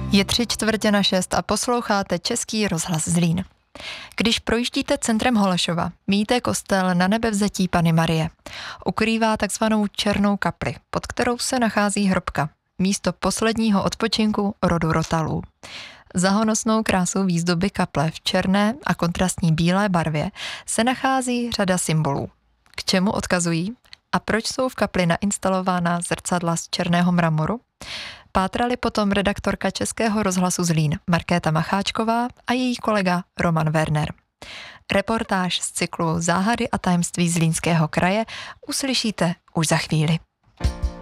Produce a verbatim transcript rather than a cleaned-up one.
Je tři čtvrtě na šest a posloucháte Český rozhlas Zlín. Když projíždíte centrem Holešova, míjíte kostel Na Nebevzetí Panny Marie. Ukrývá takzvanou černou kapli, pod kterou se nachází hrobka, místo posledního odpočinku rodu Rotalů. Za honosnou krásou výzdoby kaple v černé a kontrastní bílé barvě se nachází řada symbolů. K čemu odkazují a proč jsou v kapli nainstalována zrcadla z černého mramoru? Pátrali potom redaktorka Českého rozhlasu Zlín Markéta Macháčková a její kolega Roman Werner. Reportáž z cyklu Záhady a tajemství Zlínského kraje uslyšíte už za chvíli.